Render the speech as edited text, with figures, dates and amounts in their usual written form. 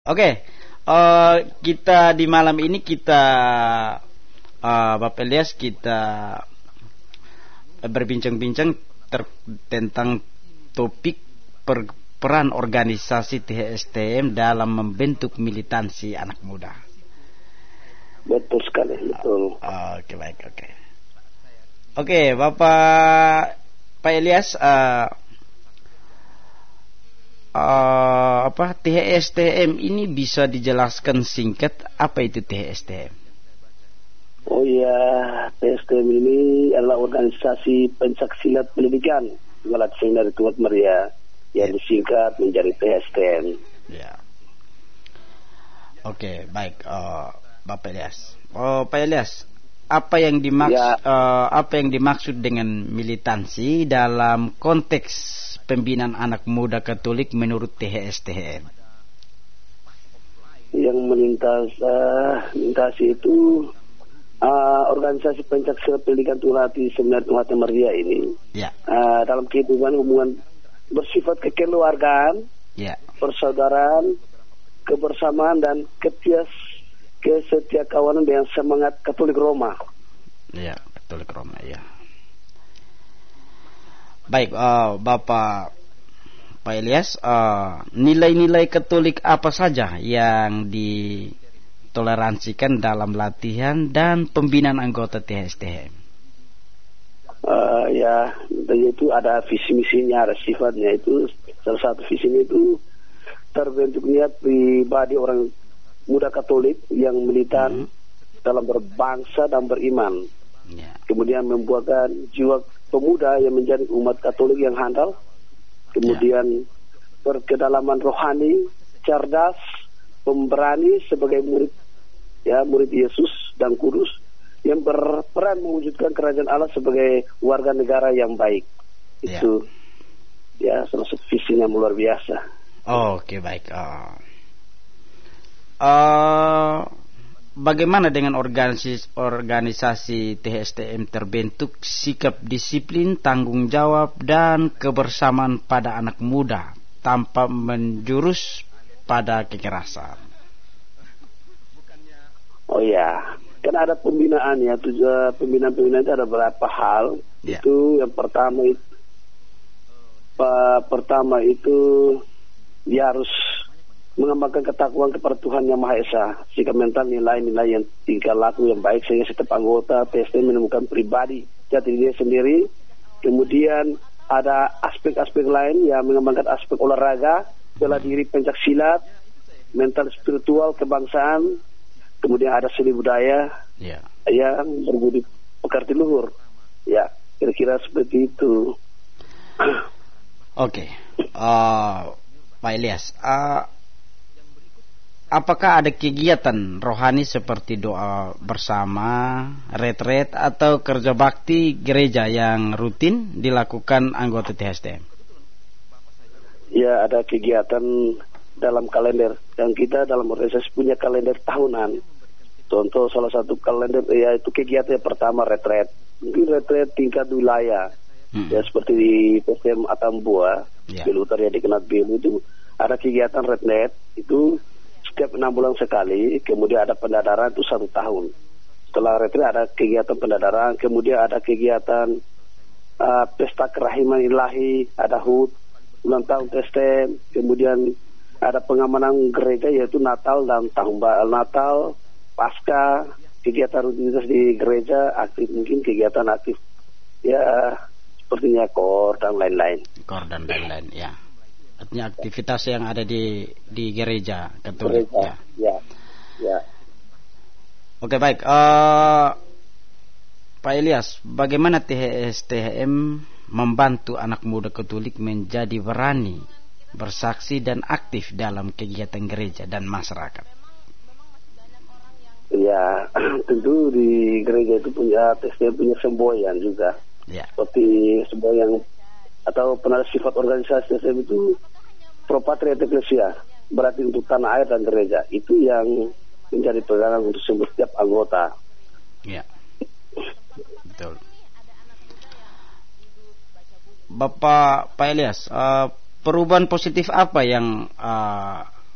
Oke, kita di malam ini Bapak Elias kita berbincang-bincang tentang topik peran organisasi THSTM dalam membentuk militansi anak muda. Betul sekali, betul. Oke, baik, oke. Oke, Pak Elias, THSTM ini bisa dijelaskan singkat apa itu THSTM? Oh ya, THSTM ini adalah organisasi pencaksilat pendidikan Sekolah Seminari Tuat Maria yang disingkat menjadi THSTM. Ya. Oke, baik, Bapak Elias. Pak Elias, apa yang dimaksud dengan militansi dalam konteks pembinaan anak muda Katolik menurut THSTM? Yang melintasi itu organisasi pencaksilat pendidikan Tuhan Hati Seminari Tuat Maria ini. Ya. Dalam kehidupan hubungan bersifat kekeluargaan, ya, persaudaraan, kebersamaan dan kesetiakawanan dengan semangat Katolik Roma. Ya, Katolik Roma, ya. Baik, Pak Elias, nilai-nilai Katolik apa saja yang ditoleransikan dalam latihan dan pembinaan anggota THSTM? Ya, itu ada visi misinya, ada sifatnya. Itu salah satu visinya itu terbentuk niat pribadi orang muda Katolik yang militan dalam berbangsa dan beriman. Kemudian membuahkan jiwa pemuda yang menjadi umat Katolik yang handal. Kemudian berkedalaman rohani, cerdas, pemberani sebagai murid Yesus dan kudus yang berperan mewujudkan kerajaan Allah sebagai warga negara yang baik. Itu salah satu visinya luar biasa. Oke, baik. Bagaimana dengan organisasi THSTM terbentuk sikap disiplin, tanggung jawab, dan kebersamaan pada anak muda tanpa menjurus pada kekerasan? Oh ya, kan ada pembinaan ya. Pembinaan itu ada beberapa hal. Ya. Itu yang pertama itu dia harus mengembangkan ketakwaan kepada Tuhan Yang Maha Esa, sikap mental, nilai-nilai yang tingkah laku yang baik sehingga setiap anggota THSTM menemukan pribadi jati diri sendiri. Kemudian ada aspek-aspek lain yang mengembangkan aspek olahraga, bela diri pencaksilat, mental spiritual kebangsaan. Kemudian ada seni budaya yang berbudi pekerti luhur. Ya, kira-kira seperti itu. Oke, Pak Elias, apakah ada kegiatan rohani seperti doa bersama, retret, atau kerja bakti gereja yang rutin dilakukan anggota THSTM? Ya, ada kegiatan dalam kalender. Dan kita dalam organisasi punya kalender tahunan. Contoh salah satu kalender yaitu kegiatan yang pertama retret. Mungkin retret tingkat wilayah. Ya seperti di THSTM Atambua, Belu Utara yang dikenal Belu itu ada kegiatan retret itu setiap 6 bulan sekali. Kemudian ada pendadaran itu 1 tahun. Setelah retret ada kegiatan pendadaran. Kemudian ada kegiatan pesta kerahiman ilahi, ada HUT, ulang tahun THSTM. Kemudian ada pengamanan gereja yaitu Natal dan tahun Natal, Pasca, kegiatan rutinitas di gereja aktif, mungkin kegiatan aktif ya sepertinya KOR dan lain-lain. KOR dan lain-lain, ya. Artinya aktivitas yang ada di gereja Katolik. Ya. Oke, baik. Pak Elias, bagaimana THSTM membantu anak muda Katolik menjadi berani, bersaksi dan aktif dalam kegiatan gereja dan masyarakat? Ya, tentu di gereja itu THSTM punya semboyan juga. Ya. Seperti semboyan atau penarik sifat organisasi THSTM itu pro patria et ecclesia, berarti untuk tanah air dan gereja. Itu yang menjadi pegangan untuk setiap anggota. Ya, betul. Pak Elias, perubahan positif apa yang